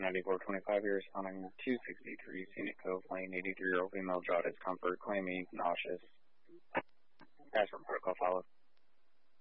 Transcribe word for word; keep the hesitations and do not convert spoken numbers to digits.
ninety-four twenty-five, you're responding two sixty-three Scenic Cove Lane, eighty-three-year-old female, jaw discomfort, claiming nauseous. As from protocol follow.